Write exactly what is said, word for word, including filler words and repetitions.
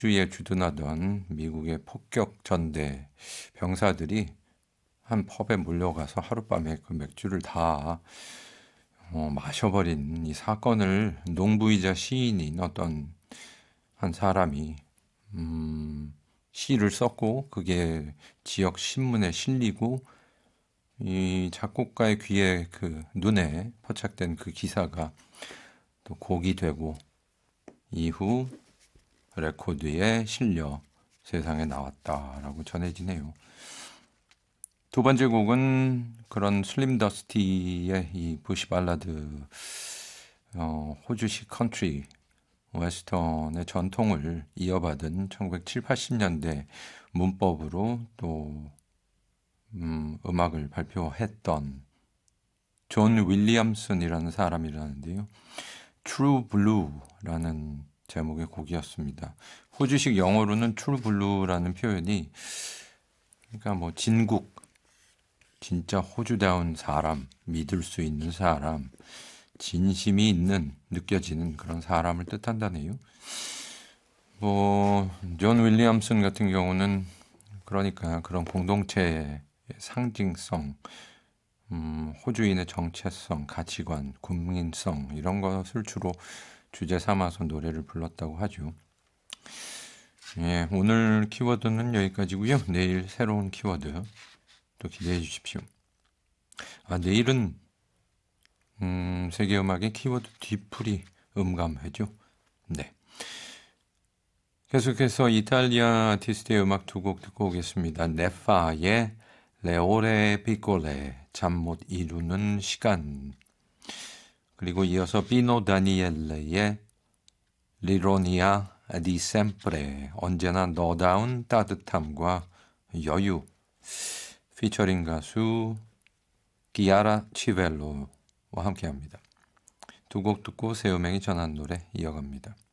주위에 주둔하던 미국의 폭격 전대 병사들이 한 펍에 몰려가서 하룻밤에 그 맥주를 다 어, 마셔버린 이 사건을 농부이자 시인인 어떤 한 사람이 음, 시를 썼고 그게 지역 신문에 실리고 이 작곡가의 귀에 그 눈에 포착된 그 기사가 또 곡이 되고 이후 레코드에 실려 세상에 나왔다라고 전해지네요. 두 번째 곡은 그런 슬림 더스티의 이 부시 발라드, 어, 호주식 컨트리 웨스턴의 전통을 이어받은 천구백칠십, 팔십 년대 문법으로 또 음, 음악을 발표했던 존 윌리엄슨이라는 사람이라는데요. True Blue라는 제목의 곡이었습니다. 호주식 영어로는 True Blue라는 표현이 그러니까 뭐 진국, 진짜 호주다운 사람, 믿을 수 있는 사람, 진심이 있는, 느껴지는 그런 사람을 뜻한다네요. 뭐, 존 윌리엄슨 같은 경우는 그러니까 그런 공동체의 상징성, 음, 호주인의 정체성, 가치관, 국민성 이런 것을 주로 주제 삼아서 노래를 불렀다고 하죠. 예, 오늘 키워드는 여기까지고요. 내일 새로운 키워드 또 기대해 주십시오. 아, 내일은 음, 세계음악의 키워드 뒤풀이 음감회죠. 네. 계속해서 이탈리아 아티스트의 음악 두 곡 듣고 오겠습니다. 네파의 레오레 피콜레 잠 못 이루는 시간, 그리고 이어서 비노 다니엘레의 리로니아 디 셈프레 언제나 너다운 따뜻함과 여유, 피처링 가수 기아라 치벨로와 함께합니다. 두 곡 듣고 새 음악이 전한 노래 이어갑니다.